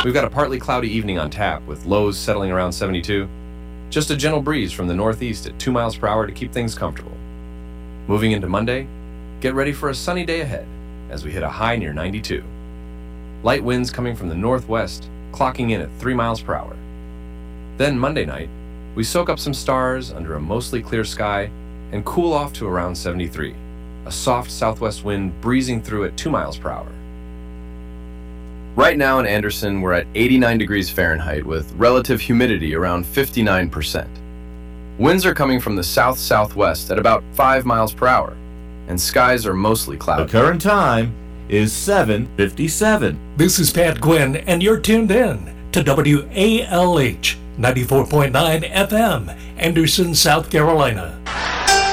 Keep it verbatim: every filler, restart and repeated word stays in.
We've got a partly cloudy evening on tap with lows settling around seventy-two. Just a gentle breeze from the northeast at two miles per hour to keep things comfortable. Moving into Monday, get ready for a sunny day ahead as we hit a high near ninety-two. Light winds coming from the northwest, clocking in at three miles per hour. Then Monday night, we soak up some stars under a mostly clear sky and cool off to around seventy-three, a soft southwest wind breezing through at two miles per hour. Right now in Anderson, we're at eighty-nine degrees Fahrenheit with relative humidity around fifty-nine percent. Winds are coming from the south-southwest at about five miles per hour, and skies are mostly cloudy. The current time is seven fifty-seven. This is Pat Gwynn, and you're tuned in to W A L H ninety-four point nine F M, Anderson, South Carolina.